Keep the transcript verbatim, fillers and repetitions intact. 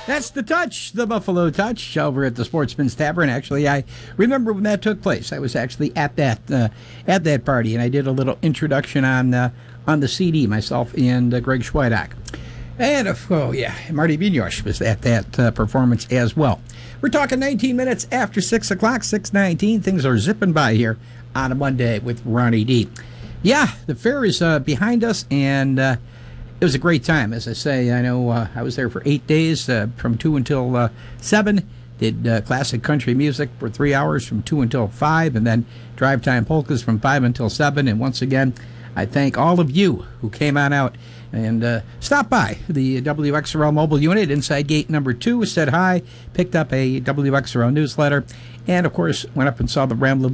That's the Touch, the Buffalo Touch, over at the Sportsman's Tavern. Actually, I remember when that took place. I was actually at that uh, at that party, and I did a little introduction on uh, on the C D, myself and uh, Greg Schweidak. And, uh, oh, yeah, Marty Binoche was at that uh, performance as well. We're talking nineteen minutes after six o'clock, six nineteen. Things are zipping by here on a Monday with Ronnie D. Yeah, the fair is uh, behind us, and uh, it was a great time. As I say, I know uh, I was there for eight days, uh, from two until uh, seven. Did uh, classic country music for three hours from two until five, and then drive time polkas from five until seven. And once again, I thank all of you who came on out and uh, stopped by the W X R L mobile unit inside gate number two, said hi, picked up a W X R L newsletter, and of course went up and saw the Ramblin'